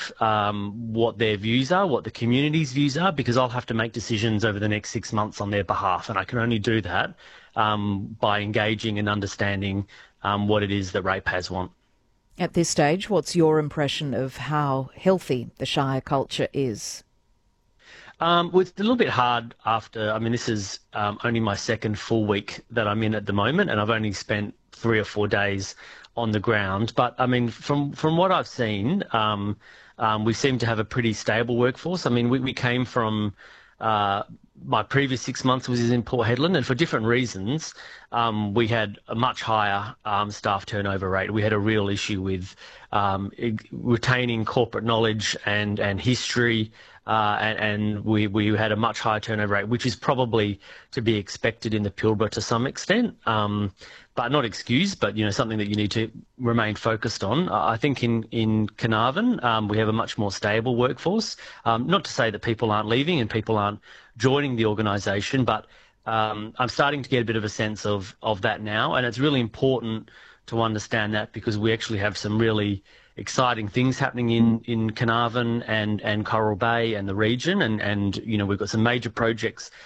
of what their views are, what the community's views are, because I'll have to make decisions over the next 6 months on their behalf, and I can only do that by engaging and understanding what it is that ratepayers want. At this stage, what's your impression of how healthy the Shire culture is? Well, it's a little bit hard after, I mean, this is only my second full week that I'm in at the moment, and I've only spent 3 or 4 days on the ground. But I mean, from what I've seen, we seem to have a pretty stable workforce. I mean, we came from my previous 6 months was in Port Hedland, and for different reasons, we had a much higher staff turnover rate. We had a real issue with retaining corporate knowledge and history, and we had a much higher turnover rate, which is probably to be expected in the Pilbara to some extent, but not excused, but something that you need to remain focused on. I think in Carnarvon we have a much more stable workforce. Not to say that people aren't leaving and people aren't joining the organisation, but I'm starting to get a bit of a sense of that now, and it's really important to understand that because we actually have some really exciting things happening in Carnarvon and Coral Bay and the region, and we've got some major projects